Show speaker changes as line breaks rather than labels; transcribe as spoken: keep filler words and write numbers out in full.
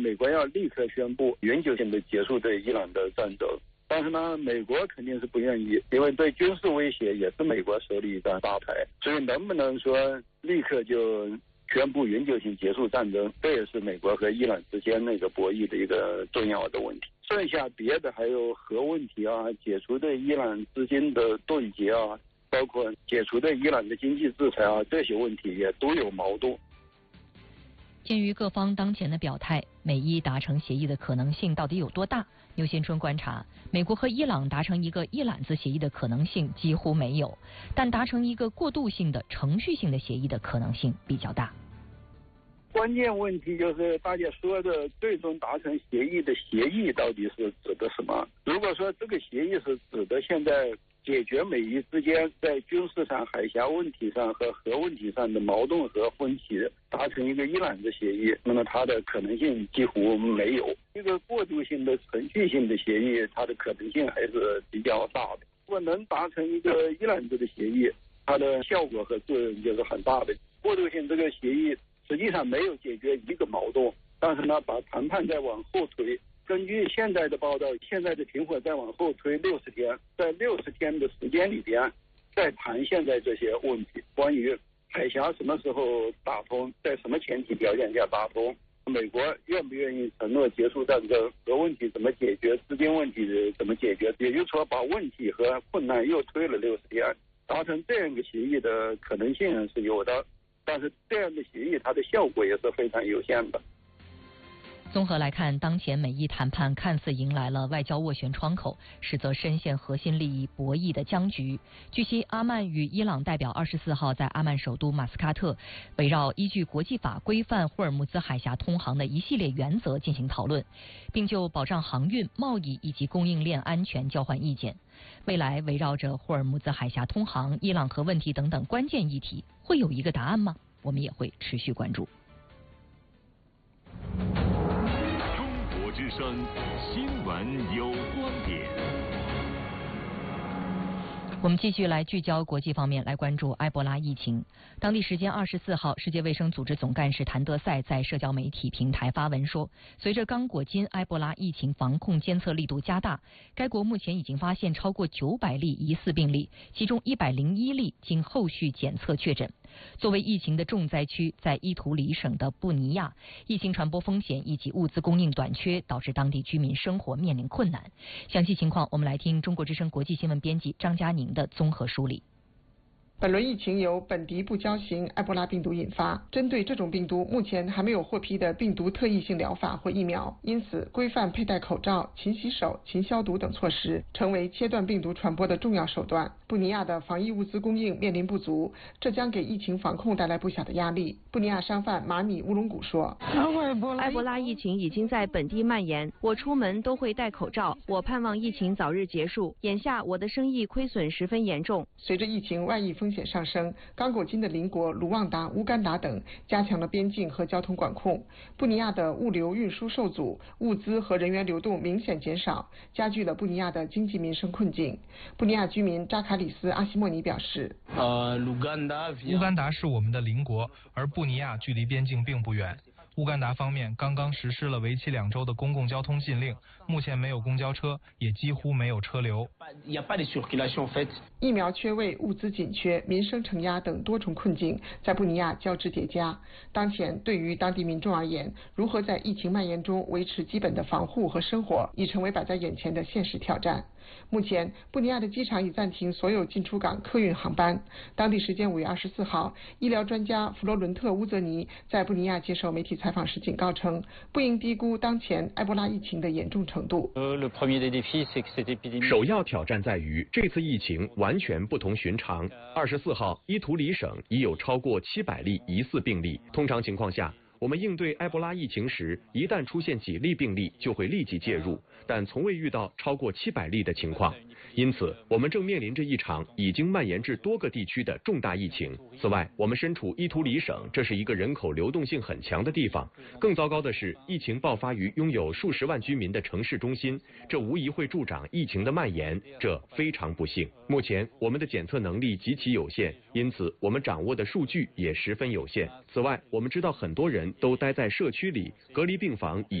美国要立刻宣布永久性的结束对伊朗的战争。但是呢，美国肯定是不愿意，因为对军事威胁也是美国手里一张大牌，所以能不能说立刻就宣布永久性结束战争，这也是美国和伊朗之间那个博弈的一个重要的问题。剩下别的还有核问题啊，解除对伊朗资金的冻结啊，包括解除对伊朗的经济制裁啊，这些问题也都有矛盾。
鉴于各方当前的表态，美伊达成协议的可能性到底有多大？牛新春观察，美国和伊朗达成一个一揽子协议的可能性几乎没有，但达成一个过渡性的程序性的协议的可能性比较大。
关键问题就是大家说的最终达成协议的协议到底是指的什么？如果说这个协议是指的现在解决美伊之间在军事上、海峡问题上和核问题上的矛盾和分歧，达成一个一揽子协议，那么它的可能性几乎没有。一个过渡性的程序性的协议，它的可能性还是比较大的。如果能达成一个一揽子的协议，它的效果和作用就是很大的。过渡性这个协议实际上没有解决一个矛盾，但是呢，把谈判再往后推。根据现在的报道，现在的停火再往后推六十天，在六十天的时间里边，再谈现在这些问题，关于海峡什么时候打通，在什么前提条件下打通，美国愿不愿意承诺结束战争，核问题怎么解决，资金问题怎么解决，也就是说把问题和困难又推了六十天，达成这样一个协议的可能性是有的，但是这样的协议它的效果也是非常有限的。
综合来看，当前美伊谈判看似迎来了外交斡旋窗口，实则深陷核心利益博弈的僵局。据悉，阿曼与伊朗代表二十四号在阿曼首都马斯喀特，围绕依据国际法规范霍尔木兹海峡通航的一系列原则进行讨论，并就保障航运、贸易以及供应链安全交换意见。未来围绕着霍尔木兹海峡通航、伊朗核问题等等关键议题，会有一个答案吗？我们也会持续关注。
之声新闻有观点。
我们继续来聚焦国际方面，来关注埃博拉疫情。当地时间二十四号，世界卫生组织总干事谭德赛在社交媒体平台发文说，随着刚果金埃博拉疫情防控监测力度加大，该国目前已经发现超过九百例疑似病例，其中一百零一例经后续检测确诊。作为疫情的重灾区，在伊图里省的布尼亚，疫情传播风险以及物资供应短缺，导致当地居民生活面临困难。详细情况，我们来听中国之声国际新闻编辑张佳宁的综合梳理。
本轮疫情由本地不交型埃博拉病毒引发，针对这种病毒，目前还没有获批的病毒特异性疗法或疫苗，因此规范佩戴口罩、勤洗手、勤消毒等措施，成为切断病毒传播的重要手段。布尼亚的防疫物资供应面临不足，这将给疫情防控带来不小的压力。布尼亚商贩马米乌隆古说：“
埃博拉疫情已经在本地蔓延，我出门都会戴口罩，我盼望疫情早日结束。眼下我的生意亏损十分严重。”
随着疫情外溢风险上升，刚果金的邻国卢旺达、乌干达等加强了边境和交通管控。布尼亚的物流运输受阻，物资和人员流动明显减少，加剧了布尼亚的经济民生困境。布尼亚居民扎卡里斯·阿西莫尼表示：“
呃，乌干达是我们的邻国，而布尼亚距离边境并不远。乌干达方面刚刚实施了为期两周的公共交通禁令，目前没有公交车，也几乎没有车流。
疫苗缺位、物资紧缺、民生承压等多重困境在布尼亚交织叠加。当前，对于当地民众而言，如何在疫情蔓延中维持基本的防护和生活，已成为摆在眼前的现实挑战。目前，布尼亚的机场已暂停所有进出港客运航班。当地时间五月二十四号，医疗专家弗罗伦特·乌泽尼在布尼亚接受媒体采访时警告称，不应低估当前埃博拉疫情的严重程度。
首要挑战在于这次疫情完全不同寻常。二十四号，伊图里省已有超过七百例疑似病例。通常情况下，我们应对埃博拉疫情时，一旦出现几例病例，就会立即介入，但从未遇到超过七百例的情况。因此，我们正面临着一场已经蔓延至多个地区的重大疫情。此外，我们身处伊图里省，这是一个人口流动性很强的地方。更糟糕的是，疫情爆发于拥有数十万居民的城市中心，这无疑会助长疫情的蔓延，这非常不幸。目前，我们的检测能力极其有限，因此我们掌握的数据也十分有限。此外，我们知道很多人都待在社区里，隔离病房已